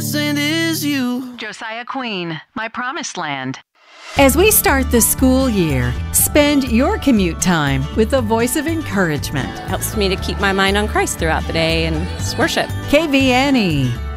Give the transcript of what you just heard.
blessing is you. Josiah Queen, My Promised Land. As we start the school year, spend your commute time with a voice of encouragement. Helps me to keep my mind on Christ throughout the day and just worship. KVNE.